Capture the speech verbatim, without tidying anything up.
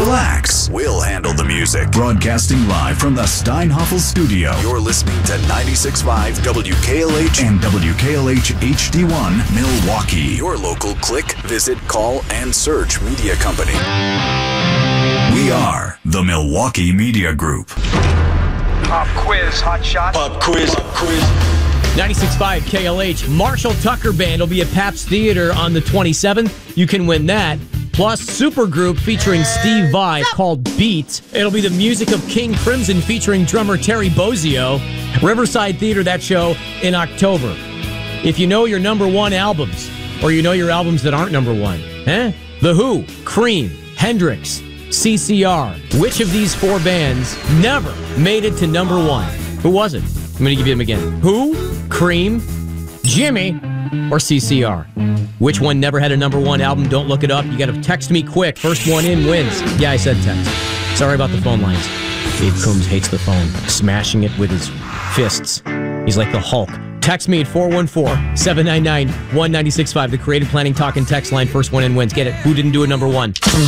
relax. We'll handle the music. Broadcasting live from the Steinhoffel studio. You're listening to ninety-six point five W K L H and W K L H H D one Milwaukee. Your local click, visit, call, and search media company. We are the Milwaukee Media Group. Pop quiz, hot shot. Pop quiz, Pop quiz. ninety-six point five K L H. Marshall Tucker Band will be at Pabst Theater on the twenty-seventh. You can win that. Plus, supergroup featuring Steve Vai called Beat. It'll be the music of King Crimson featuring drummer Terry Bozzio. Riverside Theater, that show in October. If you know your number one albums, or you know your albums that aren't number one, eh? The Who, Cream, Hendrix, C C R. Which of these four bands never made it to number one? Who was it? I'm going to give you them again. Who, Cream, Jimmy, or C C R? Which one never had a number one album? Don't look it up. You got to text me quick. First one in wins. Yeah, I said text. Sorry about the phone lines. Dave Coombs hates the phone, smashing it with his fists. He's like the Hulk. Text me at four one four, seven nine nine, one nine six five. The Creative Planning Talk and Text line. First one in wins. Get it. Who didn't do a number one?